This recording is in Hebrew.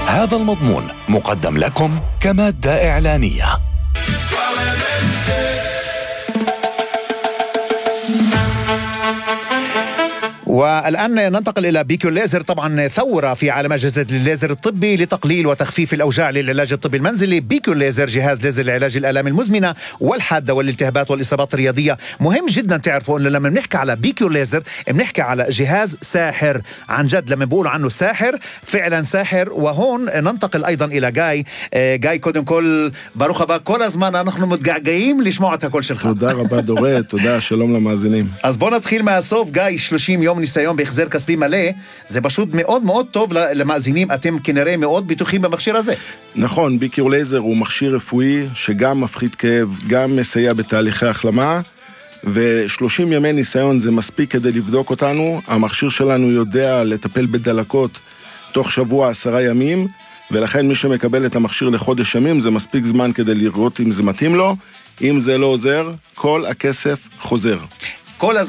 هذا المضمون مقدم لكم كمادة إعلانية. والآن ننتقل إلى بيكيو ليزر. طبعا ثورة في عالم أجهزة الليزر الطبي لتقليل وتخفيف الأوجاع للعلاج الطبي المنزلي. بيكيو ليزر جهاز ليزر لعلاج الآلام المزمنة والحادة والالتهابات والإصابات الرياضية. مهم جدا تعرفوا أنه لما بنحكي على بيكيو ليزر بنحكي على جهاز ساحر عن جد. لما بيقولوا عنه ساحر فعلا ساحر. وهون ننتقل أيضا إلى جاي קודם כל ברוך הבא. כל הזמן אנחנו מתגעגעים לשמוע את הקול שלך. תודה רבה דורית, תודה, שלום למאזינים. אז בוא נתחיל מהסוף. גיא, 30 יום ניסיון בהחזר כספי מלא, זה פשוט מאוד מאוד טוב למאזינים. אתם כנראה מאוד בטוחים במכשיר הזה. נכון, ביקור לייזר הוא מכשיר רפואי שגם מפחית כאב, גם מסייע בתהליכי החלמה, ו30 ימי ניסיון זה מספיק כדי לבדוק אותנו. המכשיר שלנו יודע לטפל בדלקות תוך שבוע 10 ימים, ולכן מי שמקבל את המכשיר לחודש ימים זה מספיק זמן כדי לראות אם זה מתאים לו. אם זה לא עוזר, כל הכסף חוזר.